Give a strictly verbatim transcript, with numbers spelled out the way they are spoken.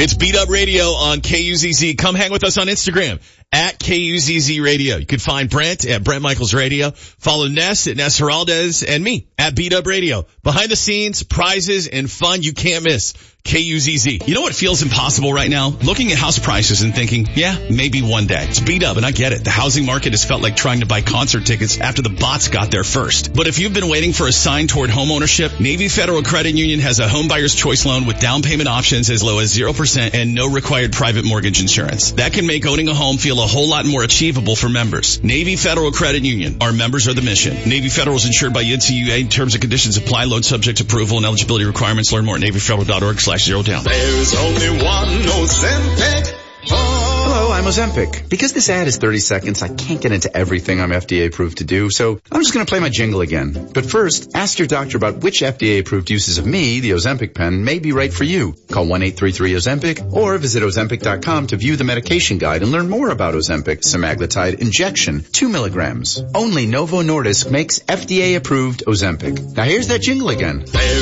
It's Beat Up Radio on K U Z Z. Come hang with us on Instagram at K U Z Z Radio. You can find Brent at Brent Michaels Radio. Follow Ness at Ness Heraldez and me at Beat Up Radio. Behind the scenes, prizes, and fun you can't miss. K U Z Z. You know what feels impossible right now? Looking at house prices and thinking, yeah, maybe one day. It's beat up, and I get it. The housing market has felt like trying to buy concert tickets after the bots got there first. But if you've been waiting for a sign toward home ownership, Navy Federal Credit Union has a home buyer's choice loan with down payment options as low as zero percent and no required private mortgage insurance. That can make owning a home feel a whole lot more achievable for members. Navy Federal Credit Union. Our members are the mission. Navy Federal is insured by N C U A. Terms and conditions apply. Loan subject to approval and eligibility requirements. Learn more at navyfederal.org slash zero down. There's only one Ozempic. Hello, I'm Ozempic. Because this ad is thirty seconds, I can't get into everything I'm F D A approved to do, so I'm just going to play my jingle again. But first, ask your doctor about which F D A approved uses of me, the Ozempic pen, may be right for you. Call one eight three three Ozempic or visit Ozempic dot com to view the medication guide and learn more about Ozempic semaglutide injection, two milligrams. Only Novo Nordisk makes F D A approved Ozempic. Now here's that jingle again. There's